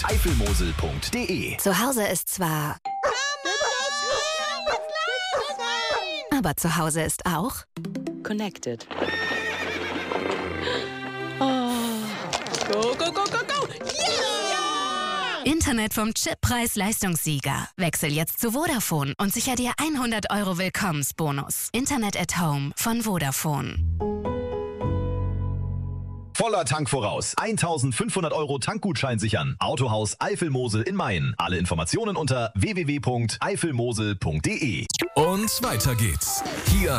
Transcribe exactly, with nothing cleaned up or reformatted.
Eifelmosel punkt de. Zu Hause ist zwar... Aber zu Hause ist auch... Connected. Oh. Go, go, go, go, go! Yeah! Internet vom Chip Preis-Leistungssieger. Wechsel jetzt zu Vodafone und sicher dir hundert Euro Willkommensbonus. Internet at Home von Vodafone. Voller Tank voraus. eintausendfünfhundert Euro Tankgutschein sichern. Autohaus Eifelmosel in Mayen. Alle Informationen unter w w w punkt eifelmosel punkt de. Und weiter geht's. Hier